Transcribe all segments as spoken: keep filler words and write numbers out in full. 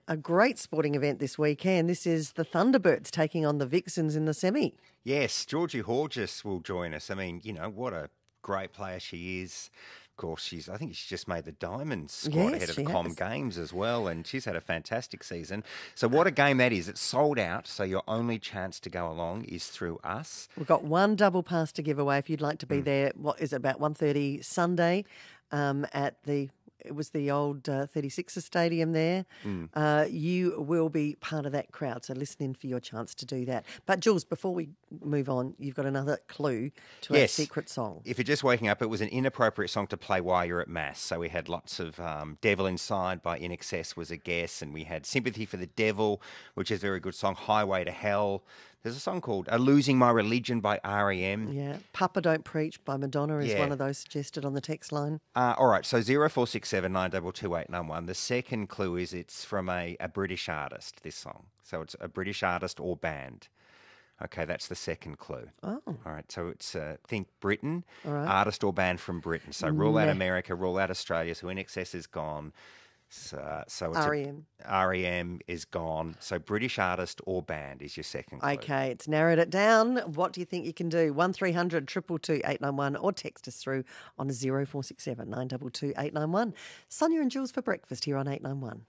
a great sporting event this weekend. This is the Thunderbirds taking on the Vixens in the semi. Yes, Georgie Horgis will join us. I mean, you know, what a great player she is. Of course, she's. I think she's just made the Diamonds squad Yes, ahead of she the Com has. Games as well, and she's had a fantastic season. So what a game that is. It's sold out, so your only chance to go along is through us. We've got one double pass to give away if you'd like to be Mm. there. What is it, about one thirty Sunday um, at the... It was the old uh, thirty-sixer stadium there. Mm. Uh, you will be part of that crowd, so listen in for your chance to do that. But, Jules, before we move on, you've got another clue to our Yes. secret song. If you're just waking up, it was an inappropriate song to play while you're at Mass. So we had lots of um, Devil Inside by In Excess was a guess, and we had Sympathy for the Devil, which is a very good song, Highway to Hell. There's a song called uh, Losing My Religion by R E M. Yeah, Papa Don't Preach by Madonna is Yeah. one of those suggested on the text line. Uh, all right, so zero four six seven nine two two eight nine one. The second clue is it's from a, a British artist, this song. So it's a British artist or band. Okay, that's the second clue. Oh. All right, so it's uh, think Britain, All right. artist or band from Britain. So rule out Meh. America, rule out Australia. So In Excess is gone. So, so it's R E M. A, R E M is gone. So British artist or band is your second clue. Okay, it's narrowed it down. What do you think you can do? one three hundred two two two eight nine one or text us through on zero four six seven nine two two eight nine one. Sonia and Jules for breakfast here on eight nine one.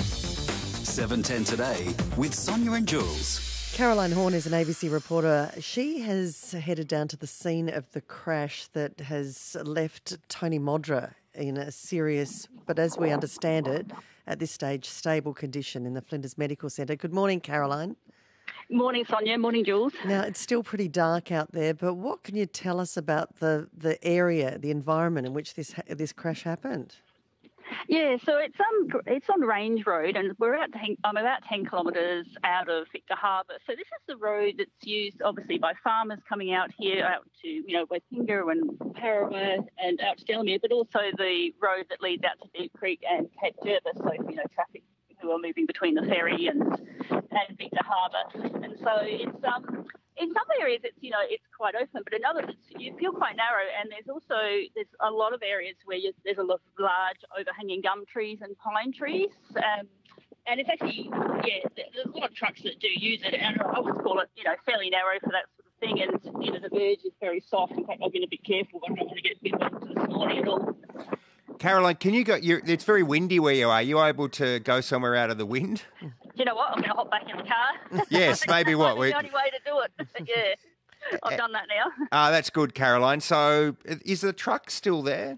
seven ten today with Sonia and Jules. Caroline Horn is an A B C reporter. She has headed down to the scene of the crash that has left Tony Modra in a serious, but as we understand it, at this stage, stable condition in the Flinders Medical Centre. Good morning, Caroline. Morning, Sonia. Morning, Jules. Now, it's still pretty dark out there, but what can you tell us about the, the area, the environment in which this this crash happened? Yeah, so it's um it's on Range Road, and we're at ten, I'm about ten kilometres out of Victor Harbour. So this is the road that's used obviously by farmers coming out here out to you know Westpinga and Parramatta and out to Delamere, but also the road that leads out to Deep Creek and Cape Jervis. So you know traffic who are moving between the ferry and and Victor Harbour, and so it's um. In some areas, it's you know it's quite open, but in others, it's, you feel quite narrow. And there's also there's a lot of areas where you, there's a lot of large overhanging gum trees and pine trees, um, and it's actually yeah there's a lot of trucks that do use it, and I would call it you know fairly narrow for that sort of thing. And you know the verge is very soft. In fact, I've been a bit careful. I don't want to get bit into this morning at all. Caroline, can you go? You're, it's very windy where you are. Are you able to go somewhere out of the wind? Do you know what? I'm going to hop back in the car. Yes, maybe what? That's the only way to do it. Yeah, I've done that now. Ah, that's good, Caroline. So is the truck still there?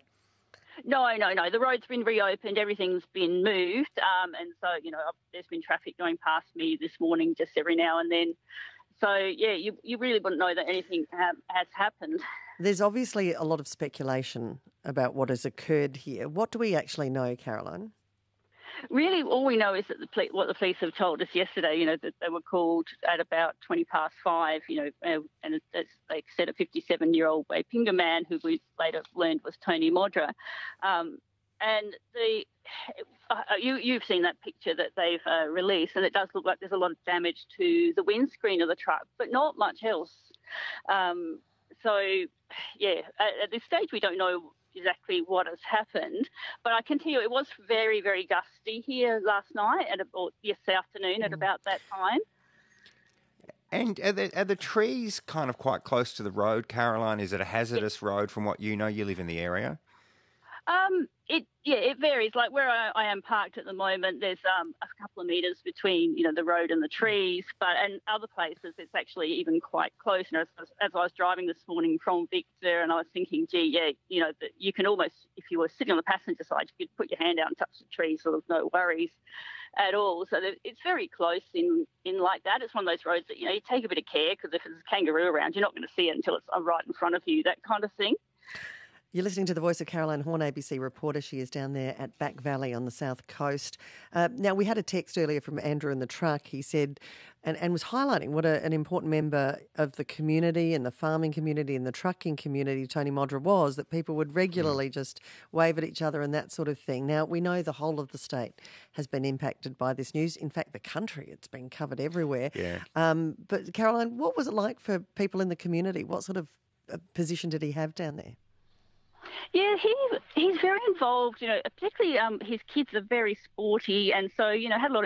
No, no, no. The road's been reopened. Everything's been moved. Um, and so, you know, there's been traffic going past me this morning just every now and then. So, yeah, you you really wouldn't know that anything um, has happened. There's obviously a lot of speculation about what has occurred here. What do we actually know, Caroline? Really, all we know is that the poli- what the police have told us yesterday, you know, that they were called at about twenty past five, you know, uh, and it, it's, they said a fifty-seven-year-old Wapinga man who we later learned was Tony Modra. Um, and the uh, you, you've seen that picture that they've uh, released, and it does look like there's a lot of damage to the windscreen of the truck, but not much else. Um, so, yeah, at, at this stage we don't know exactly what has happened, but I can tell you it was very, very gusty here last night at, or yesterday afternoon at about that time. And are the, are the trees kind of quite close to the road, Caroline? Is it a hazardous road from what you know? You live in the area. Um, it yeah, it varies. Like where I, I am parked at the moment, there's um a couple of metres between you know the road and the trees, but and other places it's actually even quite close. You know, as, as I was driving this morning from Victor, and I was thinking, gee, yeah, you know, that you can almost, if you were sitting on the passenger side, you could put your hand out and touch the tree, sort of no worries at all. So it's very close in in like that. It's one of those roads that you know you take a bit of care because if there's a kangaroo around, you're not going to see it until it's right in front of you. That kind of thing. You're listening to the voice of Caroline Horn, A B C reporter. She is down there at Back Valley on the south coast. Uh, now, we had a text earlier from Andrew in the truck. He said, and, and was highlighting what a, an important member of the community and the farming community and the trucking community Tony Modra was, that people would regularly just wave at each other and that sort of thing. Now, we know the whole of the state has been impacted by this news. In fact, the country, it's been covered everywhere. Yeah. Um, but, Caroline, what was it like for people in the community? What sort of uh, position did he have down there? Yeah, he he's very involved. You know, particularly um, his kids are very sporty, and so you know had a lot of